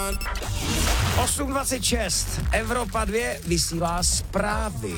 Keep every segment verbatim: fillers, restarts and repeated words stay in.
osm dvacet šest. Evropa dva vysílá zprávy.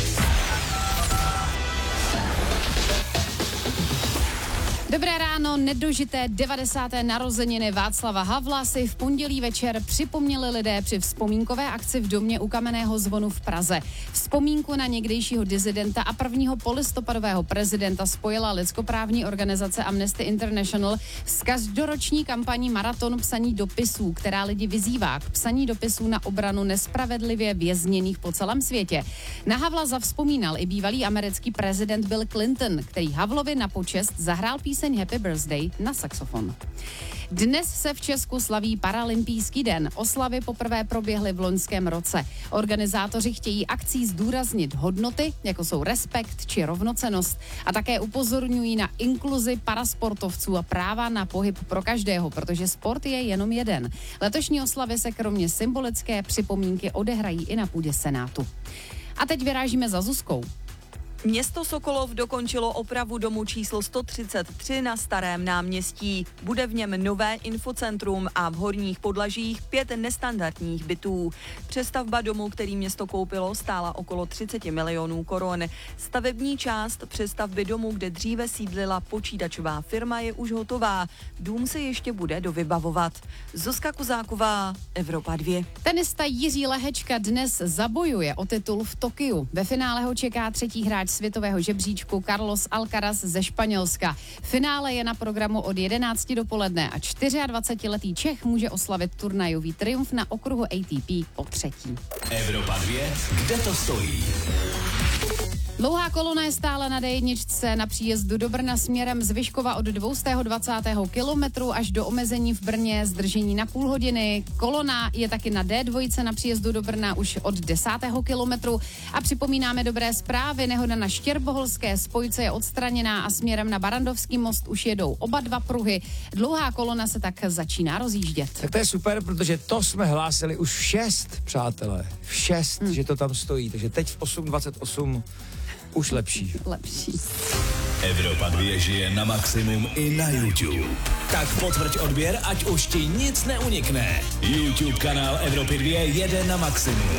Dobré ráno, nedožité devadesáté narozeniny Václava Havla si v pondělí večer připomněli lidé při vzpomínkové akci v domě u Kamenného zvonu v Praze. Vzpomínku na někdejšího disidenta a prvního polistopadového prezidenta spojila lidskoprávní organizace Amnesty International s každoroční kampaní Maraton psaní dopisů, která lidi vyzývá k psaní dopisů na obranu nespravedlivě vězněných po celém světě. Na Havla zavzpomínal i bývalý americký prezident Bill Clinton, který Havlovi na počest zahrál píseň Happy Birthday na saxofon. Dnes se v Česku slaví Paralympijský den. Oslavy poprvé proběhly v loňském roce. Organizátoři chtějí akcí zdůraznit hodnoty, jako jsou respekt či rovnocennost, a také upozorňují na inkluzi parasportovců a práva na pohyb pro každého, protože sport je jenom jeden. Letošní oslavy se kromě symbolické připomínky odehrají i na půdě Senátu. A teď vyrážíme za Zuzkou. Město Sokolov dokončilo opravu domu číslo sto třicet tři na Starém náměstí. Bude v něm nové infocentrum a v horních podlažích pět nestandardních bytů. Přestavba domu, který město koupilo, stála okolo třicet milionů korun. Stavební část přestavby domu, kde dříve sídlila počítačová firma, je už hotová. Dům se ještě bude dovybavovat. Zuzka Kozáková, Evropa dva. Tenista Jiří Lehečka dnes zabojuje o titul v Tokiu. Ve finále ho čeká třetí hráč světového žebříčku Carlos Alcaraz ze Španělska. Finále je na programu od jedenácti dopoledne a dvacetčtyřletý Čech může oslavit turnajový triumf na okruhu A T P po třetí. Evropa dva, kde to stojí? Dlouhá kolona je stále na D jedna na příjezdu do Brna směrem z Vyškova od dvacet dvou kilometrů až do omezení v Brně, zdržení na půl hodiny. Kolona je taky na D dva na příjezdu do Brna už od desátého kilometru. A připomínáme dobré zprávy, nehoda na Štěrboholské spojce je odstraněná a směrem na Barandovský most už jedou oba dva pruhy. Dlouhá kolona se tak začíná rozjíždět. Tak to je super, protože to jsme hlásili už v šest, přátelé. V šest, hmm. že to tam stojí. Takže teď v osm dvacet osm už lepší. Lepší. Evropa dva žije na maximum i na YouTube. Tak potvrď odběr, ať už ti nic neunikne. YouTube kanál Evropy dva jede na maximum.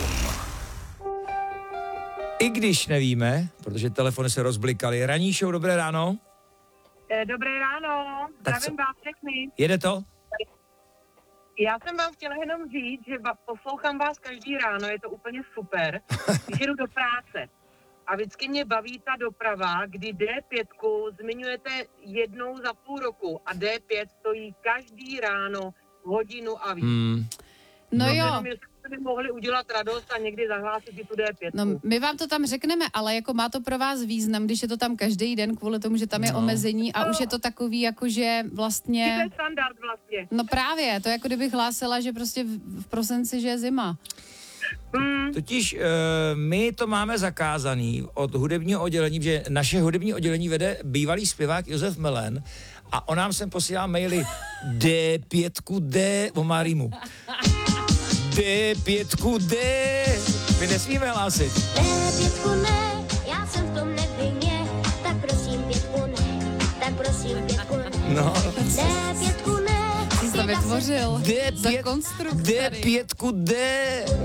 I když nevíme, protože telefony se rozblikaly. Ranní show, dobré ráno. Dobré ráno, zdravím vás všechny. Jede to? Já jsem vám chtěla jenom říct, že poslouchám vás každý ráno, je to úplně super, když jdu do práce. A vždycky mě baví ta doprava, kdy D pět zmiňujete jednou za půl roku a D pět stojí každý ráno hodinu a víc. Hmm. No, no jo. Nevím, jestli by mohli udělat radost a někdy zahlásit i tu D pět. No, my vám to tam řekneme, ale jako má to pro vás význam, když je to tam každý den kvůli tomu, že tam je no. omezení a no. už je to takový, jakože vlastně... To je standard vlastně. No právě, to je jako kdybych hlásila, že prostě v, v prosinci, že je zima. Hmm. Totiž uh, my to máme zakázaný od hudebního oddělení, že naše hudební oddělení vede bývalý zpěvák Josef Melen a on nám sem posílá maily D pět D o Marimu. D pět D. My nesmíme hlásit. D pět ne, já jsem v tom nevinně, tak prosím pětku ne, tak prosím pětku ne. No. D pět ne. Ty jsi to vytvořil. D pět, za konstruktory. D pět D.